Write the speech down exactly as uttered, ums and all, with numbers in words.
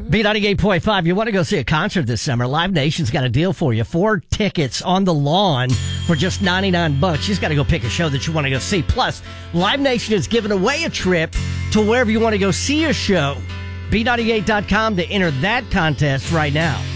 B ninety-eight point five, you want to go see a concert this summer? Live Nation's got a deal for you. Four tickets on the lawn for just ninety-nine bucks. You just got to go pick a show that you want to go see. Plus, Live Nation is giving away a trip to wherever you want to go see a show. B ninety-eight dot com to enter that contest right now.